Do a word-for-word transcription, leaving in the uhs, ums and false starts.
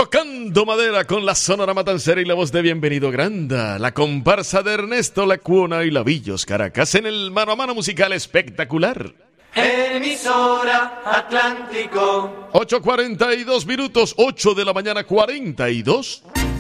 Tocando madera con la Sonora Matancera y la voz de Bienvenido Granda, la comparsa de Ernesto Lacuona y Lavillos Caracas en el mano a mano musical espectacular. Emisora Atlántico. ocho cuarenta y dos minutos, ocho de la mañana, cuarenta y dos.